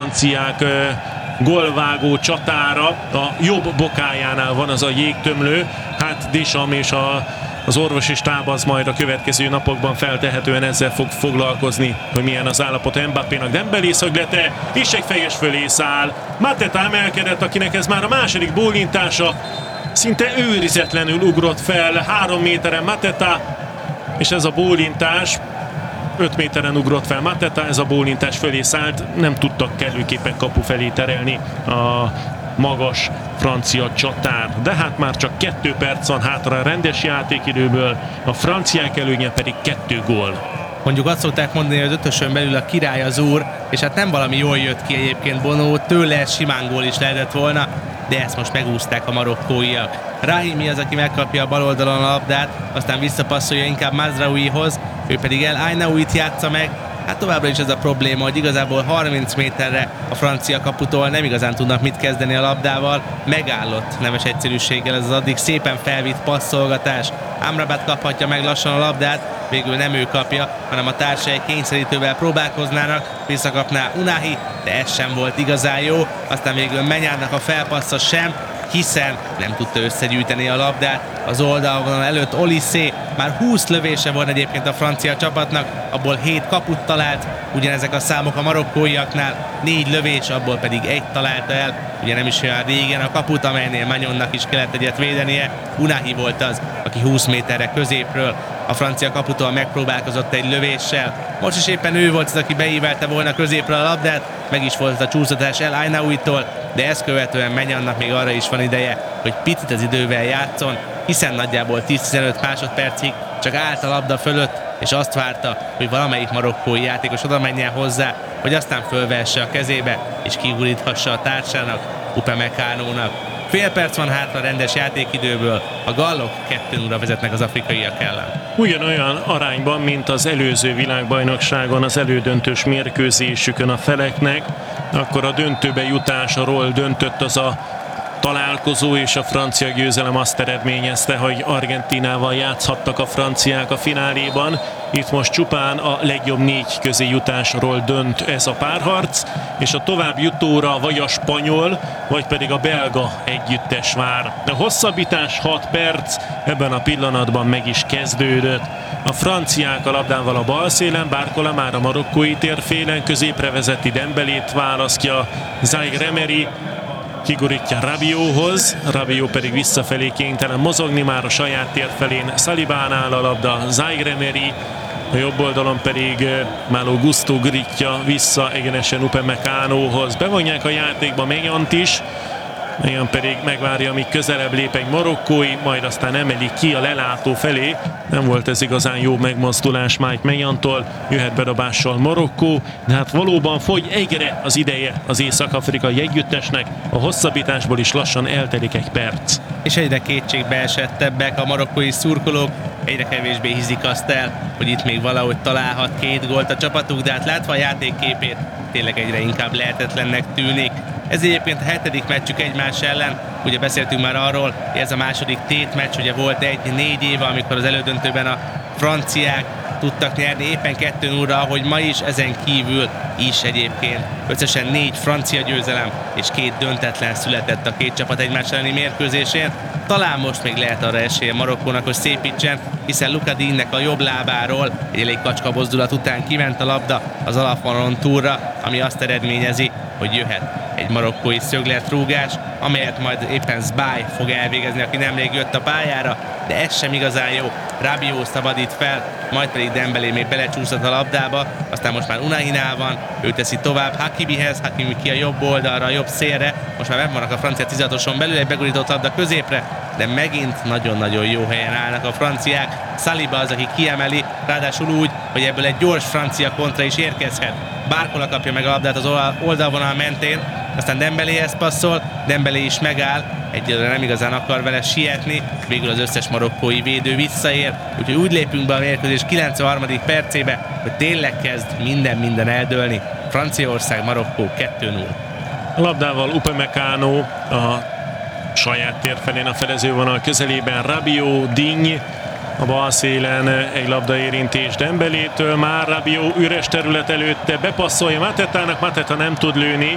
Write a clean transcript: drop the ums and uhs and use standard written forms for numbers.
franciák gólvágó csatára. A jobb bokájánál van az a jégtömlő. Hát Deschamps és az orvosi stáb az majd a következő napokban feltehetően ezzel fog foglalkozni, hogy milyen az állapot Mbappénak. Dembélé szöglete, és egy fejes fölé száll. Mateta emelkedett, akinek ez már a második bólintása. Szinte őrizetlenül ugrott fel 3 méteren Mateta, és ez a bólintás 5 méteren ugrott fel Mateta, ez a bólintás fölé szállt, nem tudtak kellőképpen kapu felé terelni a magas francia csatár. De hát már csak 2 perc van hátra a rendes játékidőből, a franciák előnye pedig 2 gól. Mondjuk azt szokták mondani, hogy az ötösön belül a király az úr, és hát nem valami jól jött ki egyébként Bono, tőle simán gól is lehetett volna, de ezt most megúszták a marokkóiak. Rahimi az, aki megkapja a bal oldalon a labdát, aztán visszapasszolja inkább Mazraouihoz, ő pedig El Ainaouit játsza meg. Hát továbbra is ez a probléma, hogy igazából 30 méterre a francia kaputól nem igazán tudnak mit kezdeni a labdával. Megállott nemes egyszerűséggel ez az addig szépen felvitt passzolgatás. Amrabat kaphatja meg lassan a labdát, végül nem ő kapja, hanem a társai kényszerítővel próbálkoznának, visszakapná Unahi, de ez sem volt igazán jó. Aztán végül Menyánnak a felpassza sem, hiszen nem tudta összegyűjteni a labdát. Az oldalvonal előtt Olissé, már 20 lövése volt egyébként a francia csapatnak, abból 7 kaput talált, ugyanezek a számok a marokkóiaknál, 4 lövés, abból pedig 1 találta el, ugye nem is olyan régen a kaput, amelynél Magnonnak is kellett egyet védenie. Unahi volt az, aki 20 méterre középről a francia kaputól megpróbálkozott egy lövéssel. Most is éppen ő volt az, aki beívelte volna középre a labdát, meg is volt a csúsztatás El Ainaouitól, de ezt követően Menyánnak még arra is van ideje, hogy picit az idővel játszon, hiszen nagyjából 10-15 másodpercig csak állt a labda fölött, és azt várta, hogy valamelyik marokkói játékos oda menjen hozzá, hogy aztán fölvesse a kezébe, és kiguríthassa a társának, Upamecánónak. Fél perc van hátra rendes játékidőből, a gallok 2-0-ra vezetnek az afrikaiak ellen. Ugyanolyan arányban, mint az előző világbajnokságon, az elődöntős mérkőzésükön a feleknek, akkor a döntőbe jutásról döntött az a találkozó, és a francia győzelem azt eredményezte, hogy Argentínával játszhattak a franciák a fináléban. Itt most csupán a legjobb 4 közé jutásról dönt ez a párharc, és a tovább jutóra vagy a spanyol, vagy pedig a belga együttes vár. A hosszabbítás 6 perc, ebben a pillanatban meg is kezdődött. A franciák a labdával a bal szélen, Barcola már a marokkói térfélen, középre vezeti Dembélét választja Zaïre Emery, kigurítja Rabiothoz, Rabiot pedig visszafelé kénytelen mozogni, már a saját térfelén Salibánál a labda, Zaïre Emery, a jobb oldalon pedig Malo Gusto gurítja vissza egyenesen Upamecánóhoz. Bevonják a játékba Menyant is, Menyan pedig megvárja, amíg közelebb lép egy marokkói, majd aztán emeli ki a lelátó felé. Nem volt ez igazán jó megmozdulás Mike Menyantól, jöhet bedobással Marokkó, de hát valóban fogy egyre az ideje az észak-afrikai együttesnek, a hosszabbításból is lassan eltelik 1 perc. És egyre kétségbe esettebbek a marokkói szurkolók, egyre kevésbé hízik azt el, hogy itt még valahogy találhat 2 gólt a csapatuk, de hát látva a játékképét tényleg egyre inkább lehetetlennek tűnik. Ez egyébként a 7. meccsük egymás ellen, ugye beszéltünk már arról, hogy ez a második tétmeccs, ugye volt 4 éve, amikor az elődöntőben a franciák tudtak nyerni éppen 2-0-ra, ahogy ma is, ezen kívül is egyébként. Összesen 4 francia győzelem és 2 döntetlen született a 2 csapat egymás elleni mérkőzésén. Talán most még lehet arra esélye Marokkónak, hogy szépítsen, hiszen Luka Digne-nek a jobb lábáról egy elég kacska mozdulat után kiment a labda az alapvonalon túlra, ami azt eredményezi, hogy jöhet egy marokkói szögletrúgás, amelyet majd éppen Zbály fog elvégezni, aki nemrég jött a pályára, de ez sem igazán jó. Rabiot szabadít fel, majd pedig Dembélé még belecsúszott a labdába, aztán most már Unahinál van, ő teszi tovább Hakimihez, Hakimi ki a jobb oldalra, a jobb szélre, most már megvannak a francia 16-oson belül, egy begurított labda középre, de megint nagyon-nagyon jó helyen állnak a franciák. Saliba az, aki kiemeli, ráadásul úgy, hogy ebből egy gyors francia kontra is érkezhet. Barcola kapja meg a labdát az oldalvonal mentén, aztán Dembeléhez passzol, Dembélé is megáll, egyelőre nem igazán akar vele sietni, végül az összes marokkói védő visszaér, úgyhogy úgy lépünk be a mérkőzés 93. percébe, hogy tényleg kezd minden eldőlni. Franciaország, Marokkó 2-0. A labdával Upamecano a saját térfelén a fedezővonal közelében, Rabiot, Digne, a bal szélen egy labdaérintés Dembelétől, már Rabiot üres terület előtte bepasszolja Matetának, Mateta nem tud lőni,